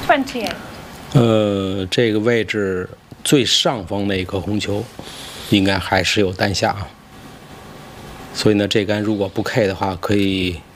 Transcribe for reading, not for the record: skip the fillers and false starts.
28. 这个位置最上方那一颗红球，应该还是有单下啊。所以呢，这杆如果不 K 的话，可以